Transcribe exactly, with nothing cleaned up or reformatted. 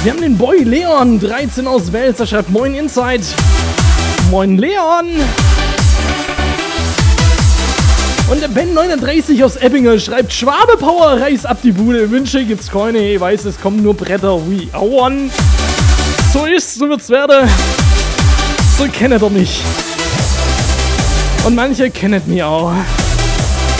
Wir haben den Boy Leon, dreizehn aus Wels, der schreibt Moin Inside. Moin Leon. Und der Ben neununddreißig aus Ebbinge schreibt Schwabe Power, reiß ab die Bude. Wünsche gibt's keine, ich weiß, es kommen nur Bretter. We are one. So ist's, so wird's werden. So kennt er doch nicht. Und manche kennen mich auch.